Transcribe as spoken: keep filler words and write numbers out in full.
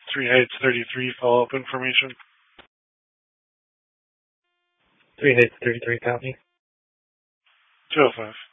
Three Heights thirty-three, follow-up information. Three Heights thirty-three, copy. two oh five.